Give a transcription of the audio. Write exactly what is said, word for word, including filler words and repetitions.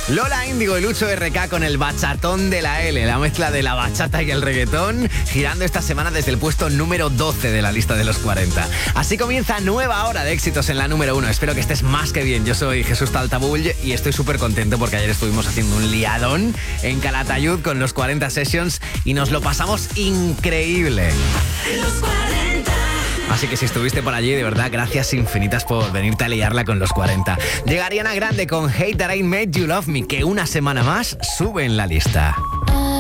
Lola Índigo y Lucho R K con el bachatón de la L, la mezcla de la bachata y el reggaetón, girando esta semana desde el puesto número doce de la lista de los cuarenta. Así comienza nueva hora de éxitos en la número uno. Espero que estés más que bien. Yo soy Jesús Taltabull y estoy súper contento porque ayer estuvimos haciendo un liadón en Calatayud con los cuarenta Sessions y nos lo pasamos increíble. Los cuarenta. Así que si estuviste por allí, de verdad, gracias infinitas por venirte a liarla con los cuarenta. Llega Ariana Grande con Hate That I Made You Love Me, que una semana más sube en la lista.